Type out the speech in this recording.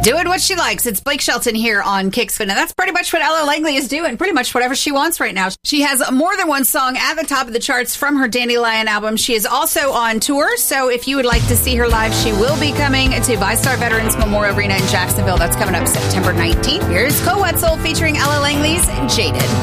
Doing what she likes. It's Blake Shelton here on Kicksfin, and that's pretty much what Ella Langley is doing. Pretty much whatever she wants right now. She has more than one song at the top of the charts from her Dandelion album. She is also on tour, so if you would like to see her live, she will be coming to VyStar Veterans Memorial Arena in Jacksonville. That's coming up September 19th. Here's Co Wetzel featuring Ella Langley's Jaded.